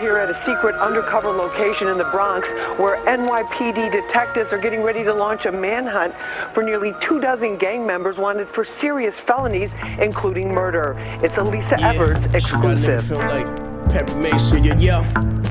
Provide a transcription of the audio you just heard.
here at a secret undercover location in the Bronx where NYPD detectives are getting ready to launch a manhunt for nearly 24 gang members wanted for serious felonies, including murder. It's a Lisa Evers exclusive. Feel like Pepper Mason, yeah.